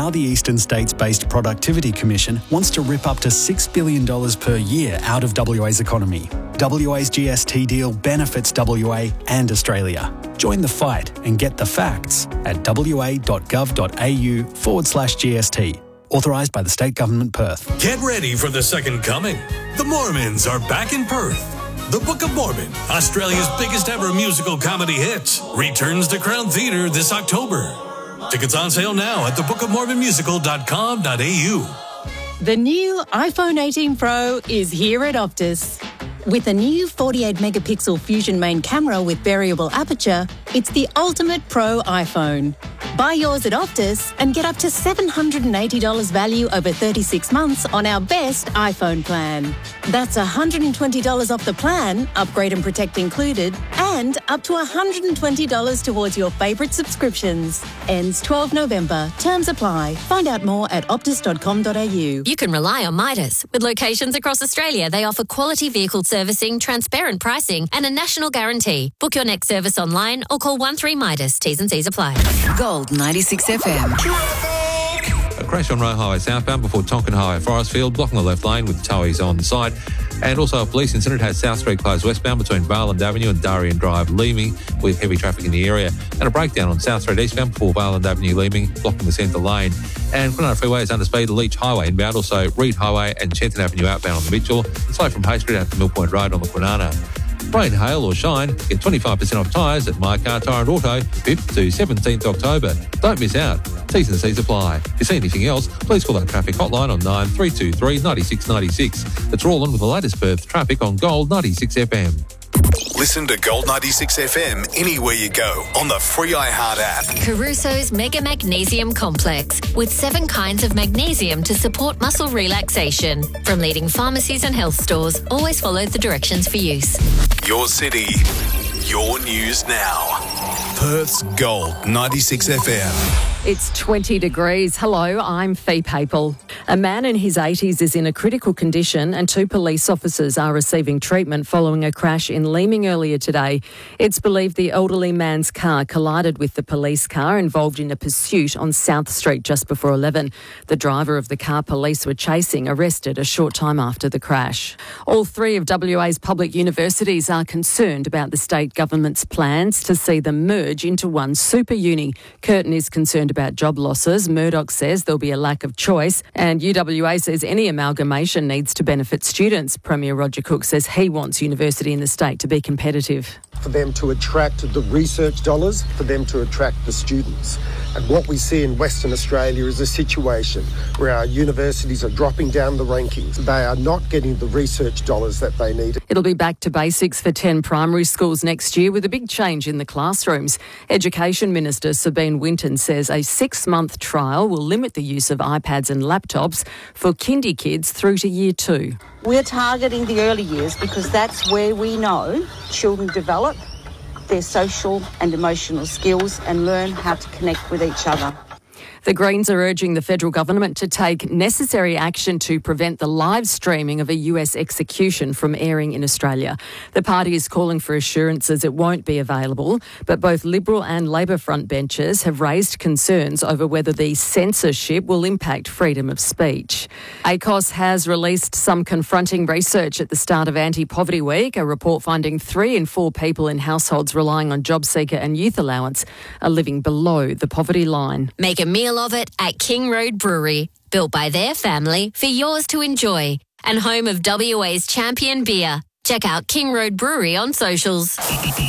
how the Eastern States-based Productivity Commission wants to rip up to $6 billion per year out of WA's economy. WA's GST deal benefits WA and Australia. Join the fight and get the facts at wa.gov.au/GST. Authorised by the State Government, Perth. Get ready for the second coming. The Mormons are back in Perth. The Book of Mormon, Australia's biggest ever musical comedy hit, returns to Crown Theatre this October. Tickets on sale now at thebookofmormonmusical.com.au. The new iPhone 18 Pro is here at Optus. With a new 48-megapixel Fusion main camera with variable aperture, it's the ultimate pro iPhone. Buy yours at Optus and get up to $780 value over 36 months on our best iPhone plan. That's $120 off the plan, upgrade and protect included, and up to $120 towards your favourite subscriptions. Ends 12 November. Terms apply. Find out more at optus.com.au. You can rely on Midas. With locations across Australia, they offer quality vehicle servicing, transparent pricing, and a national guarantee. Book your next service online or call 13 Midas. T's and C's apply. Gold 96 FM. A crash on Roe Highway southbound before Tonkin Highway Forestfield, blocking the left lane with towies on the side. And also a police incident has South Street closed westbound between Valand Avenue and Darien Drive, Leeming, with heavy traffic in the area. And a breakdown on South Street eastbound before Valand Avenue, Leeming, blocking the centre lane. And Kwinana Freeway is under speed, Leach Highway inbound, also Reed Highway and Chenton Avenue outbound on the Mitchell. And slow from Hay Street out to Mill Point Road on the Kwinana. Rain, hail or shine, get 25% off tyres at My Car Tyre and Auto, 5th to 17th October. Don't miss out. T's and C's apply. If you see anything else, please call that traffic hotline on 9323 96 96. That's rolling with the latest Perth traffic on Gold 96 FM. Listen to Gold 96 FM anywhere you go on the free iHeart app. Caruso's Mega Magnesium Complex, with 7 kinds of magnesium to support muscle relaxation. From leading pharmacies and health stores, always follow the directions for use. Your city, your news now. Perth's Gold 96 FM. It's 20 degrees. Hello, I'm Fee Papel. A man in his 80s is in a critical condition and 2 police officers are receiving treatment following a crash in Leeming earlier today. It's believed the elderly man's car collided with the police car involved in a pursuit on South Street just before 11. The driver of the car police were chasing arrested a short time after the crash. All 3 of WA's public universities are concerned about the state government's plans to see them merge into one super uni. Curtin is concerned about job losses. Murdoch says there'll be a lack of choice, and UWA says any amalgamation needs to benefit students. Premier Roger Cook says he wants university in the state to be competitive. For them to attract the research dollars, for them to attract the students. And what we see in Western Australia is a situation where our universities are dropping down the rankings. They are not getting the research dollars that they need. It'll be back to basics for 10 primary schools next year with a big change in the classrooms. Education Minister Sabine Winton says a 6-month trial will limit the use of iPads and laptops for kindy kids through to year 2. We're targeting the early years because that's where we know children develop their social and emotional skills and learn how to connect with each other. The Greens are urging the federal government to take necessary action to prevent the live streaming of a US execution from airing in Australia. The party is calling for assurances it won't be available, but both Liberal and Labor frontbenchers have raised concerns over whether the censorship will impact freedom of speech. ACOS has released some confronting research at the start of Anti-Poverty Week, a report finding 3 in 4 people in households relying on JobSeeker and youth allowance are living below the poverty line. Make a meal of it at King Road Brewery, built by their family for yours to enjoy, and home of WA's champion beer. Check out King Road Brewery on socials.